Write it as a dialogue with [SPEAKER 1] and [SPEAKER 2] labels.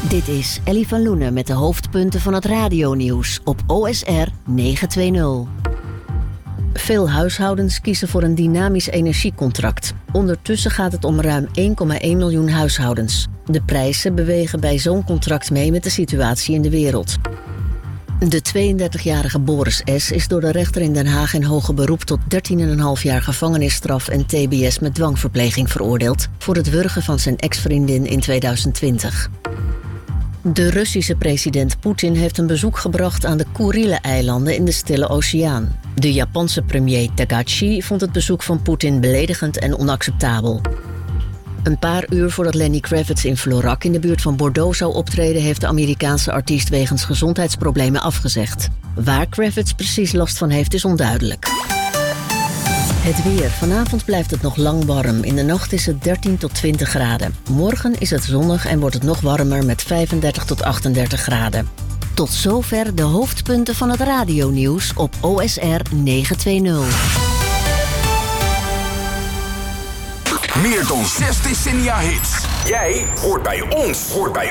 [SPEAKER 1] Dit is Ellie van Loenen met de hoofdpunten van het radionieuws op OSR 920. Veel huishoudens kiezen voor een dynamisch energiecontract. Ondertussen gaat het om ruim 1,1 miljoen huishoudens. De prijzen bewegen bij zo'n contract mee met de situatie in de wereld. De 32-jarige Boris S. is door de rechter in Den Haag in hoger beroep tot 13,5 jaar gevangenisstraf en tbs met dwangverpleging veroordeeld voor het wurgen van zijn ex-vriendin in 2020. De Russische president Poetin heeft een bezoek gebracht aan de Kurilen-eilanden in de Stille Oceaan. De Japanse premier Tagashi vond het bezoek van Poetin beledigend en onacceptabel. Een paar uur voordat Lenny Kravitz in Florac in de buurt van Bordeaux zou optreden, heeft de Amerikaanse artiest wegens gezondheidsproblemen afgezegd. Waar Kravitz precies last van heeft is onduidelijk. Het weer. Vanavond blijft het nog lang warm. In de nacht is het 13 tot 20 graden. Morgen is het zonnig en wordt het nog warmer met 35 tot 38 graden. Tot zover de hoofdpunten van het radionieuws op OSR 920.
[SPEAKER 2] Meer dan 6 decennia hits. Jij hoort bij ons.